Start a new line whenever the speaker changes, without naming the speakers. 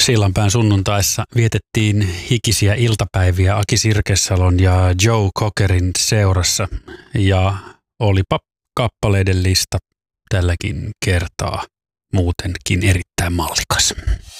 Sillanpään sunnuntaissa vietettiin hikisiä iltapäiviä Aki Sirkesalon ja Joe Cockerin seurassa ja olipa kappaleiden lista tälläkin kertaa muutenkin erittäin mallikas.